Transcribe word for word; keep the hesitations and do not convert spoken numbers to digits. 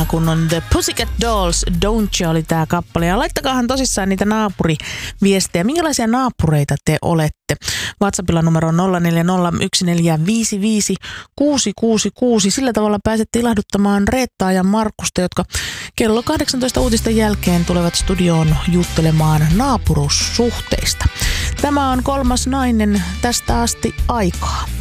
kun on The Pussycat Dolls, Don't You oli tää kappale. Ja laittakaahan tosissaan niitä naapuriviestejä. Minkälaisia naapureita te olette? WhatsAppilla numero on nolla neljä nolla yksi neljä viisi viisi kuusi kuusi kuusi. Sillä tavalla pääsette ilahduttamaan Reettaa ja Markusta, jotka kello kahdeksantoista uutisten jälkeen tulevat studioon juttelemaan naapurussuhteista. Tämä on Kolmas nainen tästä asti aikaa.